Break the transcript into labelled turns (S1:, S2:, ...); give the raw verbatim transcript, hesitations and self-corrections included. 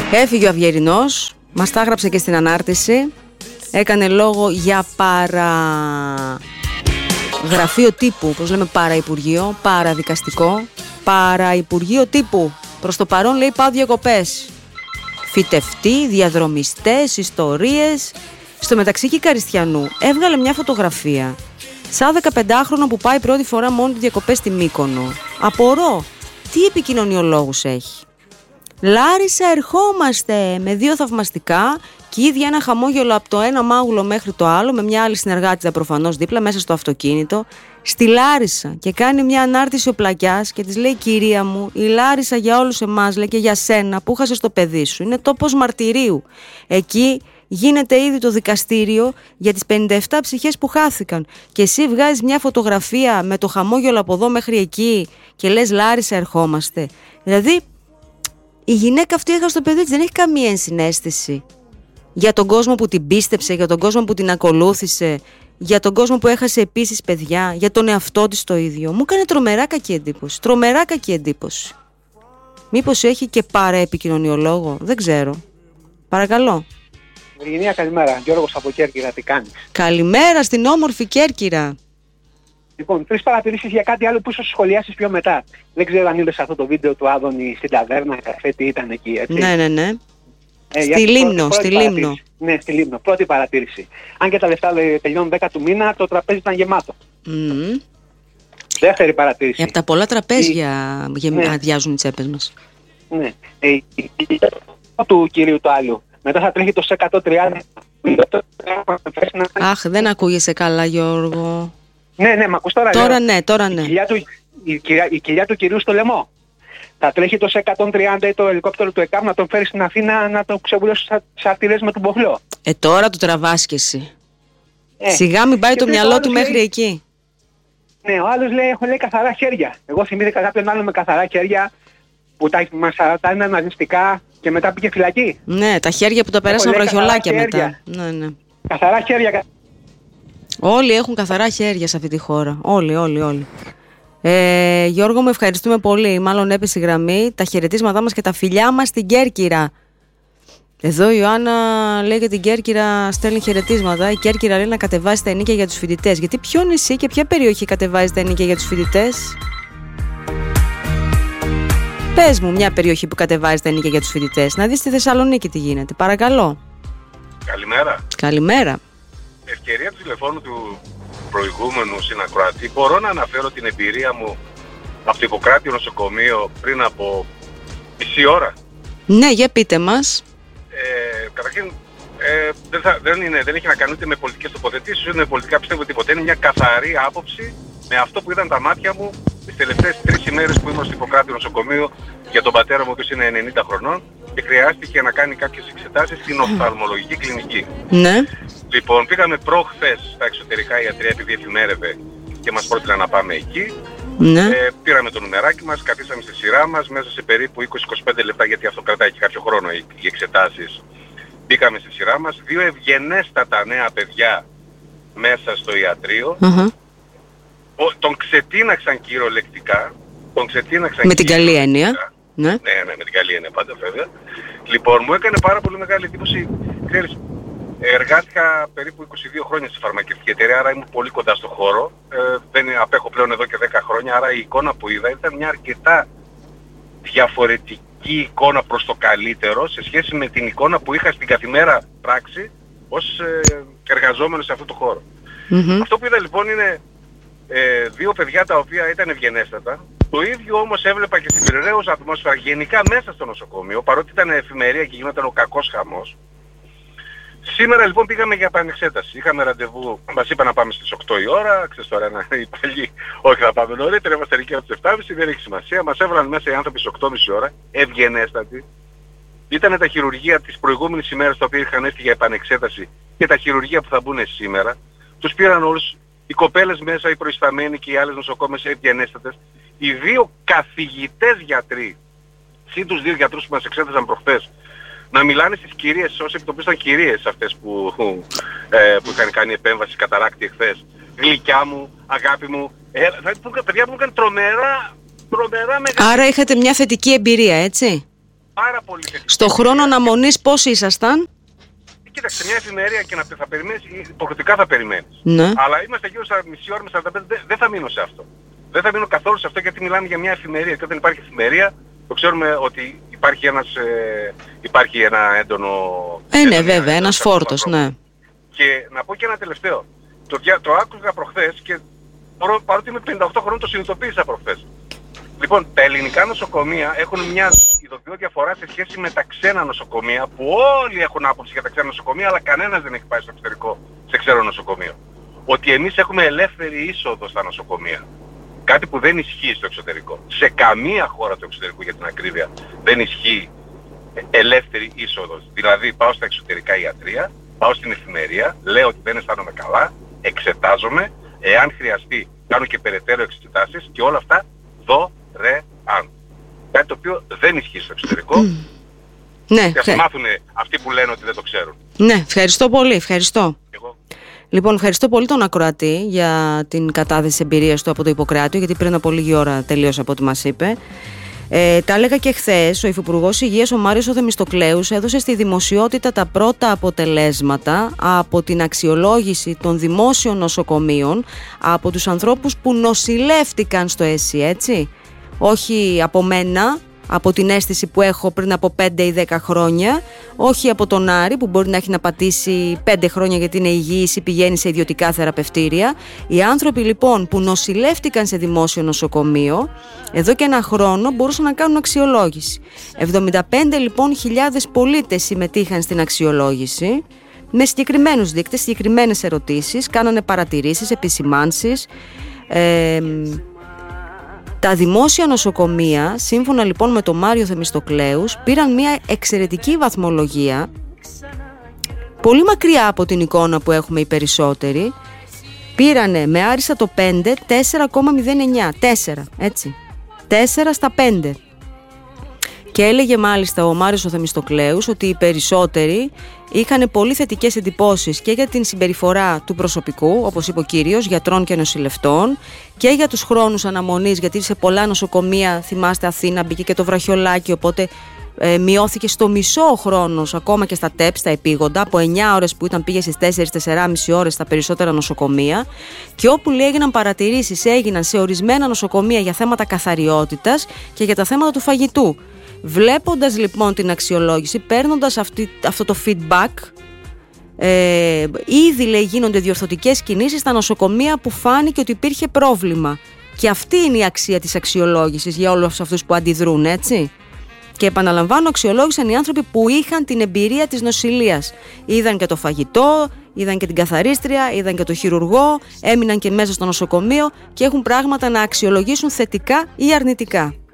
S1: Έφυγε ο Αυγερινός, μας τα έγραψε και στην ανάρτηση. Έκανε λόγο για παραγραφείο τύπου, πώς λέμε, παραυπουργείο, παραδικαστικό, παραυπουργείο τύπου. Προς το παρόν, λέει, πάω διακοπές. Φυτευτή, διαδρομιστές, ιστορίες. Στο μεταξύ και Καριστιανού έβγαλε μια φωτογραφία σαν δεκαπεντάχρονο που πάει πρώτη φορά μόνο του διακοπές στη Μύκονο. Απορώ, τι επικοινωνιολόγους έχει. Λάρισα ερχόμαστε, με δύο θαυμαστικά και ίδια ένα χαμόγελο από το ένα μάγουλο μέχρι το άλλο, με μια άλλη συνεργάτητα προφανώς δίπλα μέσα στο αυτοκίνητο, στη Λάρισα, και κάνει μια ανάρτηση ο Πλακιάς και της λέει: κυρία μου, η Λάρισα για όλους εμάς, λέει, και για σένα που χάσες το παιδί σου, είναι τόπος μαρτυρίου. Εκεί γίνεται ήδη το δικαστήριο για τις πενήντα επτά ψυχές που χάθηκαν. Και εσύ βγάζεις μια φωτογραφία με το χαμόγελο από εδώ μέχρι εκεί και λες Λάρισα ερχόμαστε. Δηλαδή, η γυναίκα αυτή έχασε το παιδί της, δεν έχει καμία ενσυναίσθηση για τον κόσμο που την πίστεψε, για τον κόσμο που την ακολούθησε, για τον κόσμο που έχασε επίσης παιδιά, για τον εαυτό της το ίδιο. Μου έκανε τρομερά κακή εντύπωση. Τρομερά κακή εντύπωση. Μήπως έχει και παραεπικοινωνιολόγο, δεν ξέρω. Παρακαλώ.
S2: Βυργινία, καλημέρα. Γιώργος από Κέρκυρα, τι κάνεις?
S1: Καλημέρα στην όμορφη Κέρκυρα.
S2: Λοιπόν, τρεις παρατηρήσεις για κάτι άλλο που ίσως σχολιάσεις πιο μετά. Δεν ξέρω αν είδες αυτό το βίντεο του Άδωνη στην ταβέρνα, καφέ, τι ήταν εκεί, έτσι.
S1: Ναι, ναι, ναι.
S2: Ε,
S1: στη Λίμνο,
S2: πρώτη,
S1: στη Λίμνο.
S2: Ναι, στη Λίμνο. Πρώτη παρατήρηση. Αν και τα λεφτά τελειώνουν δέκα του μήνα, το τραπέζι ήταν γεμάτο.
S1: Mm.
S2: Δεύτερη παρατήρηση.
S1: Ε, από τα πολλά τραπέζια
S2: η...
S1: γε...
S2: ναι.
S1: αδειάζουν οι τσέπες μας.
S2: Ναι. Ε, η... του κυρίου του άλλου. Μετά θα τρέχει το εκατόν τριάντα.
S1: Αχ, δεν ακούγεσαι καλά, Γιώργο.
S2: Ναι, ναι, μ' ακούς τώρα?
S1: Τώρα ναι, τώρα ναι.
S2: Η κοιλιά του, η, κοιλιά, η κοιλιά του κυρίου στο λαιμό. Θα τρέχει το εκατόν τριάντα ή το ελικόπτερο του ΕΚΑΒ να τον φέρει στην Αθήνα να τον ξεβουλώσει στις αρτηρίες με τον Μποχλό.
S1: Ε, τώρα το τραβάς κι εσύ. Ε, Σιγά μην πάει το μυαλό του μέχρι λέει, εκεί.
S2: Ναι, ο άλλος λέει, έχω λέει καθαρά χέρια. Εγώ θυμήθηκα κάποιον άλλο με καθαρά χέρια που τα, μας τα είναι αναζητικά και μετά πήγε φυλακή.
S1: Ναι, τα χέρια που τα περάσαν βραχιολάκια μετά. Ναι, ναι.
S2: Καθαρά χέρια.
S1: Όλοι έχουν καθαρά χέρια σε αυτή τη χώρα. Όλοι, όλοι, όλοι. Ε, Γιώργο μου, ευχαριστούμε πολύ. Μάλλον έπεσε η γραμμή. Τα χαιρετίσματά μας και τα φιλιά μας στην Κέρκυρα. Εδώ η Ιωάννα λέει για την Κέρκυρα, στέλνει χαιρετίσματα. Η Κέρκυρα λέει να κατεβάσει τα ενίκια για τους φοιτητές. Γιατί ποιο νησί και ποια περιοχή κατεβάζει τα ενίκια για τους φοιτητές? Πες μου μια περιοχή που κατεβάζει τα ενίκια για τους φοιτητές. Να δεις στη Θεσσαλονίκη τι γίνεται. Παρακαλώ.
S3: Καλημέρα.
S1: Καλημέρα.
S3: Ευκαιρία του τηλεφώνου του προηγούμενου συνακροατή, μπορώ να αναφέρω την εμπειρία μου από το Ιπποκράτιο νοσοκομείο πριν από μισή ώρα.
S1: Ναι, για πείτε μας.
S3: Ε, καταρχήν, ε, δεν, θα, δεν, είναι, δεν έχει να κάνει ούτε με πολιτικές τοποθετήσεις, ούτε με πολιτικά πιστεύω τίποτα. Είναι μια καθαρή άποψη με αυτό που είδαν τα μάτια μου τις τελευταίες τρεις ημέρες που ήμουν στο Ιπποκράτιο νοσοκομείο για τον πατέρα μου, ο οποίος είναι ενενήντα χρονών και χρειάστηκε να κάνει κάποιες εξετάσεις στην οφθαλμολογική κλινική.
S1: Ναι.
S3: Λοιπόν, πήγαμε προχθές στα εξωτερικά ιατρία επειδή εφημέρευε και μας πρότειναν να πάμε εκεί.
S1: Ναι.
S3: Ε, πήραμε το νουμεράκι μας, καθίσαμε στη σειρά μας, μέσα σε περίπου είκοσι με είκοσι πέντε λεπτά, γιατί αυτό κρατάει και κάποιο χρόνο οι, οι εξετάσεις. Μπήκαμε στη σειρά μας, δύο ευγενέστατα νέα παιδιά μέσα στο ιατρείο.
S1: Uh-huh.
S3: Ο, τον ξετίναξαν κυριολεκτικά. Τον ξετίναξαν
S1: με την καλή έννοια. Ναι.
S3: ναι, ναι, με την καλή έννοια πάντα βέβαια. Λοιπόν, μου έκανε πάρα πολύ μεγάλη εντύπωση. Ξέρεις, εργάστηκα περίπου είκοσι δύο χρόνια στη φαρμακευτική εταιρεία, άρα ήμουν πολύ κοντά στο χώρο. Ε, δεν απέχω πλέον εδώ και δέκα χρόνια, άρα η εικόνα που είδα ήταν μια αρκετά διαφορετική εικόνα προς το καλύτερο σε σχέση με την εικόνα που είχα στην καθημερινή πράξη ως ε, εργαζόμενος σε αυτό το χώρο. Mm-hmm. Αυτό που είδα λοιπόν είναι ε, δύο παιδιά τα οποία ήταν ευγενέστατα. Το ίδιο όμως έβλεπα και στην περιραίουσα ατμόσφαιρα γενικά μέσα στο νοσοκομείο, παρότι ήταν εφημερία και γινόταν ο κακός χαμός. Σήμερα λοιπόν πήγαμε για επανεξέταση. Είχαμε ραντεβού, μας είπαν να πάμε στις οκτώ η ώρα, ξέρεις τώρα να οι παλιοί, όχι θα πάμε νωρίτερα, είμαστε εκεί από τις επτά και μισή, δεν έχει σημασία. Μας έβαλαν μέσα οι άνθρωποι στις οκτώ και μισή ώρα, ευγενέστατοι. Ήταν τα χειρουργεία της προηγούμενης ημέρας τα οποία είχαν έρθει για επανεξέταση και τα χειρουργεία που θα μπουν σήμερα. Τους πήραν όλους, οι κοπέλες μέσα, οι προϊσταμένοι και οι άλλες νοσοκόμες ευγενέστατες. Οι δύο καθηγητές γιατροί, συν τους δύο γιατρούς που μας εξέτασαν προχθές, να μιλάνε στις κυρίες, ως επιτοπής ήταν κυρίες αυτές που, ε, που είχαν κάνει επέμβαση καταράκτη εχθές. Γλυκιά μου, αγάπη μου, ε, παιδιά που μου έκανε τρομερά, τρομερά μεγάλη.
S1: Άρα είχατε μια θετική εμπειρία, έτσι?
S3: πάρα πολύ θετική.
S1: Στο χρόνο αναμονής πώς ήσασταν?
S3: Κοίταξε, μια εφημερία και να θα περιμένεις, υποχρεωτικά θα περιμένεις.
S1: Ναι.
S3: Αλλά είμαστε γύρω στα μισή ώρα με σαράντα πέντε, δεν, δεν θα μείνω σε αυτό. Δεν θα μείνω καθόλου σε αυτό, γιατί μιλάμε για μια εφημερία. Και όταν υπάρχει εφημερία, το ξέρουμε ότι υπάρχει, ένας, ε, υπάρχει ένα έντονο...
S1: Ε, ναι, βέβαια, ένας φόρτος, ναι.
S3: Και να πω και ένα τελευταίο. Το, το άκουγα προχθές και παρότι είμαι πενήντα οκτώ χρόνων το συνειδητοποίησα προχθές. Λοιπόν, τα ελληνικά νοσοκομεία έχουν μια ειδοποιώ διαφορά σε σχέση με τα ξένα νοσοκομεία, που όλοι έχουν άποψη για τα ξένα νοσοκομεία, αλλά κανένας δεν έχει πάει στο εξωτερικό σε ξένο νοσοκομείο. Ότι εμείς έχουμε ελεύθερη είσοδο στα νοσοκομεία. Κάτι που δεν ισχύει στο εξωτερικό. Σε καμία χώρα του εξωτερικού, για την ακρίβεια, δεν ισχύει ελεύθερη είσοδος. Δηλαδή πάω στα εξωτερικά ιατρεία, πάω στην εφημερία, λέω ότι δεν αισθάνομαι καλά, εξετάζομαι, εάν χρειαστεί κάνω και περαιτέρω εξετάσεις και όλα αυτά δωρεάν. Κάτι το οποίο δεν ισχύει στο εξωτερικό. Mm.
S1: Ναι,
S3: και ας μάθουν αυτοί που λένε ότι δεν το ξέρουν.
S1: Ναι, ευχαριστώ πολύ, ευχαριστώ.
S3: Εγώ.
S1: Λοιπόν, ευχαριστώ πολύ τον ακροατή για την κατάθεση εμπειρίας του από το Ιπποκράτιο, γιατί πριν από λίγη ώρα τελείωσε από ό,τι μας είπε. Ε, τα έλεγα και χθες, ο Υφυπουργός Υγείας, ο Μάριος ο Θεμιστοκλέους, έδωσε στη δημοσιότητα τα πρώτα αποτελέσματα από την αξιολόγηση των δημόσιων νοσοκομείων από τους ανθρώπους που νοσηλεύτηκαν στο ΕΣΥ, έτσι. Όχι από μένα, από την αίσθηση που έχω πριν από πέντε ή δέκα χρόνια, όχι από τον Άρη που μπορεί να έχει να πατήσει πέντε χρόνια γιατί είναι υγιής ή πηγαίνει σε ιδιωτικά θεραπευτήρια. Οι άνθρωποι λοιπόν που νοσηλεύτηκαν σε δημόσιο νοσοκομείο εδώ και ένα χρόνο μπορούσαν να κάνουν αξιολόγηση. εβδομήντα πέντε λοιπόν χιλιάδες πολίτες συμμετείχαν στην αξιολόγηση με συγκεκριμένους δείκτες, συγκεκριμένες ερωτήσεις, κάνανε παρατηρήσεις, επισημάνσεις. ε, Τα δημόσια νοσοκομεία, σύμφωνα λοιπόν με τον Μάριο Θεμιστοκλέους, πήραν μια εξαιρετική βαθμολογία, πολύ μακριά από την εικόνα που έχουμε οι περισσότεροι. Πήρανε με άριστα το πέντε, τέσσερα κόμμα μηδέν εννιά, τέσσερα, έτσι, τέσσερα στα πέντε. Και έλεγε μάλιστα ο Μάριος ο Θεμιστοκλέους ότι οι περισσότεροι είχαν πολύ θετικές εντυπώσεις και για την συμπεριφορά του προσωπικού, όπως είπε ο κύριος, γιατρών και νοσηλευτών, και για τους χρόνους αναμονής, γιατί σε πολλά νοσοκομεία, θυμάστε Αθήνα, μπήκε και το βραχιολάκι, οπότε ε, μειώθηκε στο μισό ο χρόνος, ακόμα και στα ΤΕΠ, στα επίγοντα, από εννιά ώρες που ήταν πήγε στις τέσσερις με τέσσερις ώρες στα περισσότερα νοσοκομεία, και όπου λέει, έγιναν παρατηρήσεις, έγιναν σε ορισμένα νοσοκομεία για θέματα καθαριότητας και για τα θέματα του φαγητού. Βλέποντας λοιπόν την αξιολόγηση, παίρνοντας αυτή, αυτό το feedback, ε, ήδη λέει γίνονται διορθωτικές κινήσεις στα νοσοκομεία που φάνηκε ότι υπήρχε πρόβλημα. Και αυτή είναι η αξία της αξιολόγησης για όλους αυτούς που αντιδρούν, έτσι. Και επαναλαμβάνω, αξιολόγησαν οι άνθρωποι που είχαν την εμπειρία της νοσηλείας. Είδαν και το φαγητό, είδαν και την καθαρίστρια, είδαν και το χειρουργό, έμειναν και μέσα στο νοσοκομείο και έχουν πράγματα να αξιολογήσουν θετικά ή αρνητικά.